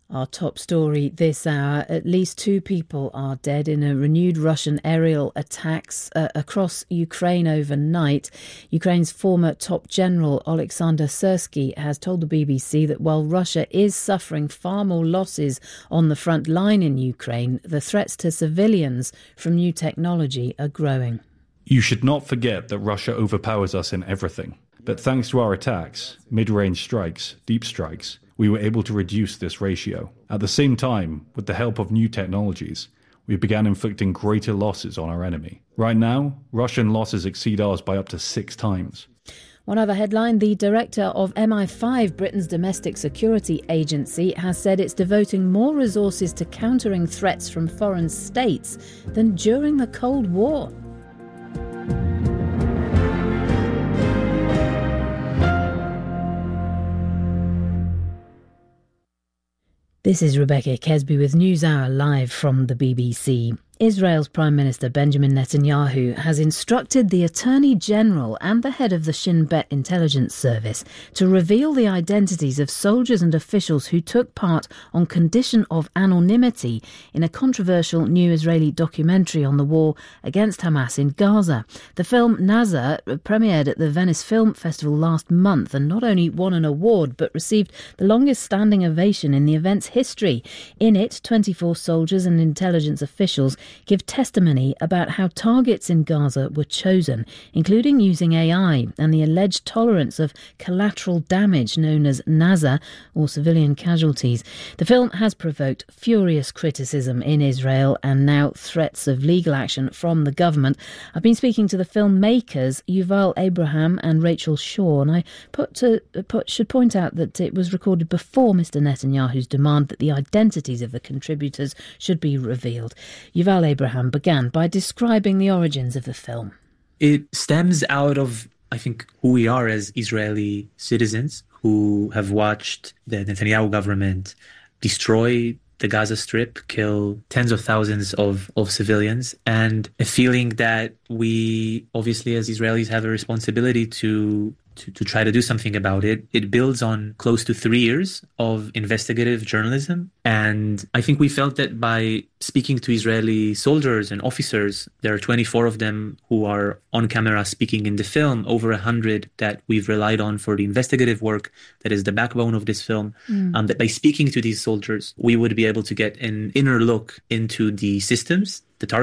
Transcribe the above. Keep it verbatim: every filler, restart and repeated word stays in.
Our top story this hour, at least two people are dead in a renewed Russian aerial attacks uh, across Ukraine overnight. Ukraine's former top general, Oleksandr Syrsky, has told the B B C that while Russia is suffering far more losses on the front line in Ukraine, the threats to civilians from new technology are growing. You should not forget that Russia overpowers us in everything. But thanks to our attacks, mid-range strikes, deep strikes, we were able to reduce this ratio. At the same time, with the help of new technologies, we began inflicting greater losses on our enemy. Right now, Russian losses exceed ours by up to six times. One other headline, the director of M I five, Britain's domestic security agency, has said it's devoting more resources to countering threats from foreign states than during the Cold War. This is Rebecca Kesby with NewsHour live from the B B C. Israel's Prime Minister Benjamin Netanyahu has instructed the Attorney General and the head of the Shin Bet intelligence service to reveal the identities of soldiers and officials who took part on condition of anonymity in a controversial new Israeli documentary on the war against Hamas in Gaza. The film Nazar premiered at the Venice Film Festival last month and not only won an award but received the longest standing ovation in the event's history. In it, twenty-four soldiers and intelligence officials give testimony about how targets in Gaza were chosen, including using A I and the alleged tolerance of collateral damage known as Nazar, or civilian casualties. The film has provoked furious criticism in Israel and now threats of legal action from the government. I've been speaking to the filmmakers Yuval Abraham and Rachel Shaw, and I put to, put, should point out that it was recorded before Mister Netanyahu's demand that the identities of the contributors should be revealed. Yuval Abraham began by describing the origins of the film. It stems out of, I think, who we are as Israeli citizens who have watched the Netanyahu government destroy the Gaza Strip, kill tens of thousands of, of civilians, and a feeling that we, obviously, as Israelis, have a responsibility to To, to try to do something about it. It builds on close to three years of investigative journalism. And I think we felt that by speaking to Israeli soldiers and officers, there are twenty-four of them who are on camera speaking in the film, over one hundred that we've relied on for the investigative work that is the backbone of this film, mm. um, that by speaking to these soldiers, we would be able to get an inner look into the systems, the target